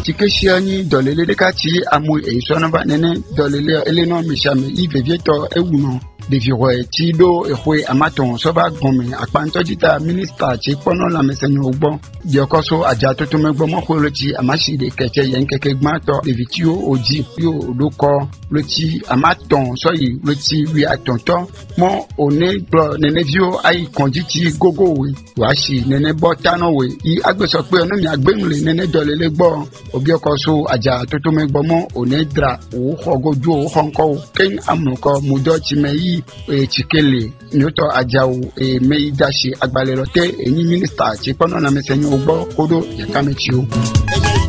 chikeshiani dolele dekati amu eisona ba nene dolele eleno mishame ivevieto ewuno deviroe tido ehwe amaton soba gome akpanto jita minister chi pono la mesenyo ogbo diokoso ajato to megbo mokoloti amashi de keke yen keke gmato devitio oji yo loko loti amaton soyi loti wi atonto mo one bro nene vio ai konjiti gogo we washi nene botano we I agbeso pe onu mi agbenule nene dolele gbo obiokoso ajato to megbo mo one dra o hogoju o honko ken amuko mudo chimeyi chikele nyoto ajawu meidashi agbalelote enyi minister chi pono na mesenyo ogbo kodo yakamechio